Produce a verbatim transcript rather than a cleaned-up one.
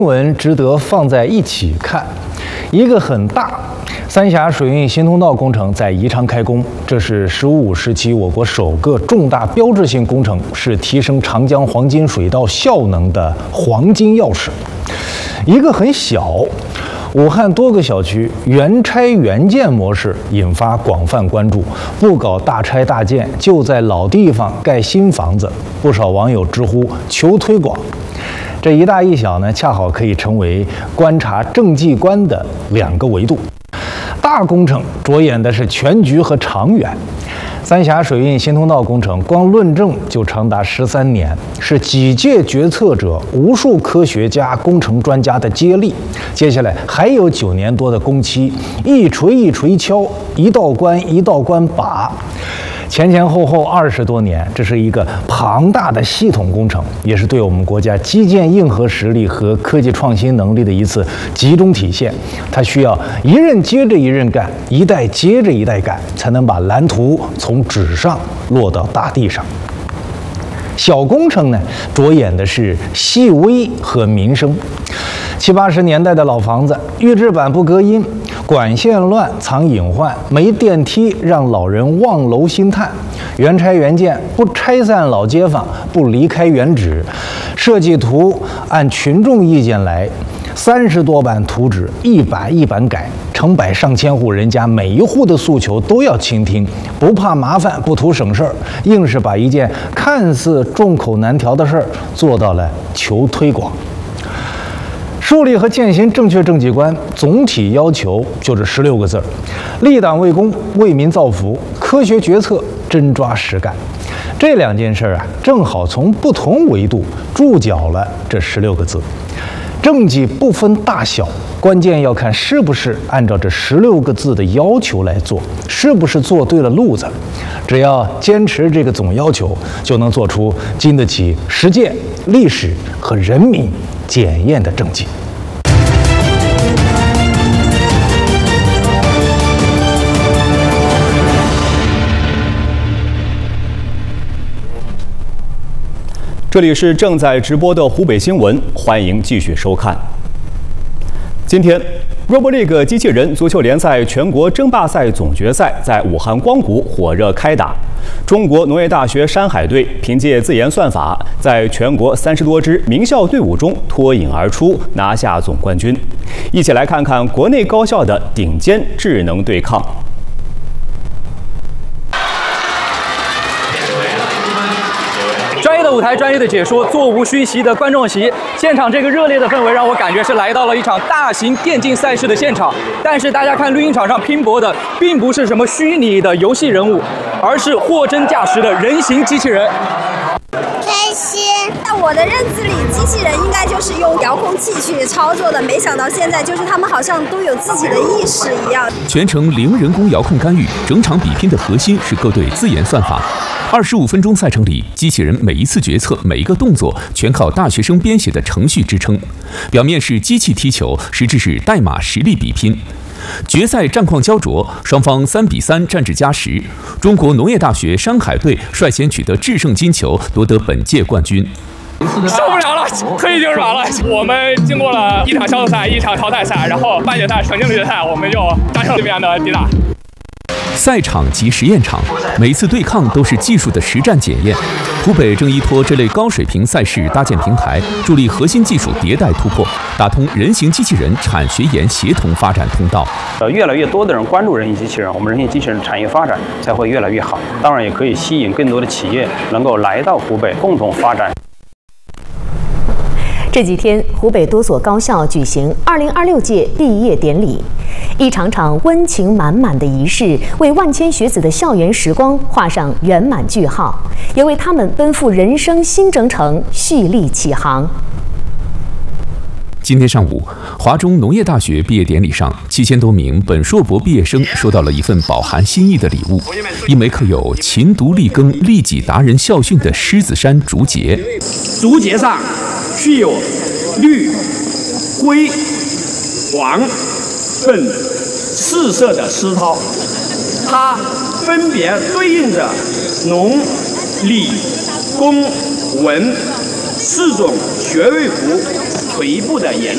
文值得放在一起看。一个很大，三峡水运新通道工程在宜昌开工，这是十五五时期我国首个重大标志性工程，是提升长江黄金水道效能的黄金钥匙。一个很小，武汉多个小区原拆原建模式引发广泛关注，不搞大拆大建，就在老地方盖新房子，不少网友直呼求推广。这一大一小呢，恰好可以成为观察政绩观的两个维度。大工程着眼的是全局和长远。三峡水运新通道工程光论证就长达十三年，是几届决策者、无数科学家、工程专家的接力。接下来还有九年多的工期，一锤一锤敲，一道关一道关把。前前后后二十多年，这是一个庞大的系统工程，也是对我们国家基建硬核实力和科技创新能力的一次集中体现。它需要一任接着一任干，一代接着一代干，才能把蓝图从纸上落到大地上。小工程呢，着眼的是细微和民生。七八十年代的老房子，预制板不隔音，管线乱藏隐患，没电梯让老人望楼兴叹。原拆原建，不拆散老街坊，不离开原址。设计图按群众意见来，三十多版图纸，一版一版改。成百上千户人家，每一户的诉求都要倾听，不怕麻烦，不图省事儿，硬是把一件看似众口难调的事儿做到了求推广。树立和践行正确政绩观，总体要求就是十六个字儿：立党为公，为民造福，科学决策，真抓实干。这两件事啊，正好从不同维度注脚了这十六个字。政绩不分大小，关键要看是不是按照这十六个字的要求来做，是不是做对了路子。只要坚持这个总要求，就能做出经得起实践、历史和人民检验的政绩。 这里是正在直播的湖北新闻，欢迎继续收看。今天 ，Robo League 机器人足球联赛全国争霸赛总决赛在武汉光谷火热开打。中国农业大学山海队凭借自研算法，在全国三十多支名校队伍中脱颖而出，拿下总冠军。一起来看看国内高校的顶尖智能对抗。 专业的舞台，专业的解说，座无虚席的观众席，现场这个热烈的氛围让我感觉是来到了一场大型电竞赛事的现场。但是大家看，录音场上拼搏的并不是什么虚拟的游戏人物，而是货真价实的人形机器人。 开心！在我的认知里，机器人应该就是用遥控器去操作的，没想到现在就是他们好像都有自己的意识一样。 全程零人工遥控干预，整场比拼的核心是各队自研算法。二十五分钟赛程里，机器人每一次决策、每一个动作，全靠大学生编写的程序支撑。表面是机器踢球，实质是代码实力比拼。 决赛战况焦灼，双方三比三战至加时。中国农业大学山海队率先取得制胜金球，夺得本届冠军。 受不了了，腿已经软了。我们经过了一场小组赛、一场淘汰赛，然后半决赛省境决赛，我们就战胜对面的迪达。 赛场及实验场，每次对抗都是技术的实战检验。湖北正依托这类高水平赛事搭建平台，助力核心技术迭代突破，打通人形机器人产学研协同发展通道。 呃，越来越多的人关注人形机器人，我们人形机器人产业发展才会越来越好。当然，也可以吸引更多的企业能够来到湖北共同发展。 这几天，湖北多所高校举行二零二六届毕业典礼，一场场温情满满的仪式，为万千学子的校园时光画上圆满句号，也为他们奔赴人生新征程蓄力起航。 今天上午，华中农业大学毕业典礼上，七千多名本硕博毕业生收到了一份饱含心意的礼物——一枚刻有“勤读立耕，利己达人”校训的狮子山竹节。 竹节上蓄有绿、灰、黄、粉四色的丝绦，它分别对应着农、理、工、文四种学位服。腿部的颜